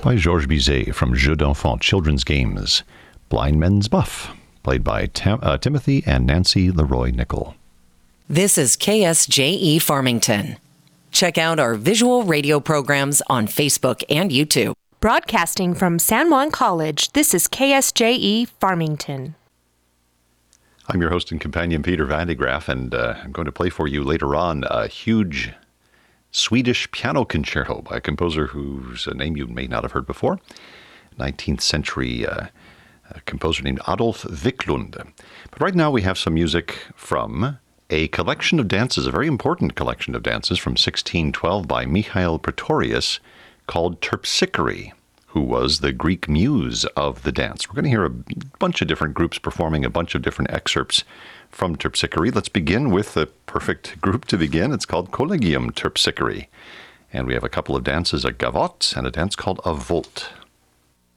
by Georges Bizet from Jeux d'Enfants Children's Games. Blind Men's Buff, played by Timothy and Nancy Leroy-Nickel. This is KSJE Farmington. Check out our visual radio programs on Facebook and YouTube. Broadcasting from San Juan College, this is KSJE Farmington. I'm your host and companion, Peter Van de Graaff, and I'm going to play for you later on a huge Swedish piano concerto by a composer whose name you may not have heard before, 19th century composer named Adolf Wiklund. But right now we have some music from a collection of dances, a very important collection of dances from 1612 by Michael Praetorius called Terpsichore, who was the Greek muse of the dance. We're going to hear a bunch of different groups performing a bunch of different excerpts from Terpsichore. Let's begin with the perfect group to begin. It's called Collegium Terpsichore. And we have a couple of dances, a gavotte and a dance called a volt.